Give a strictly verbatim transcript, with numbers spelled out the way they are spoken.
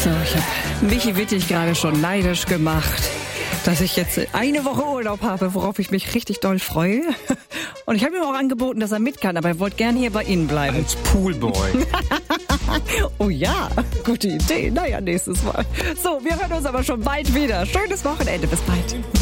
So, ich habe Michi Wittig gerade schon neidisch gemacht, dass ich jetzt eine Woche Urlaub habe, worauf ich mich richtig doll freue. Und ich habe ihm auch angeboten, dass er mit kann, aber er wollte gern hier bei Ihnen bleiben. Als Poolboy. Oh ja, gute Idee. Naja, nächstes Mal. So, wir hören uns aber schon bald wieder. Schönes Wochenende. Bis bald.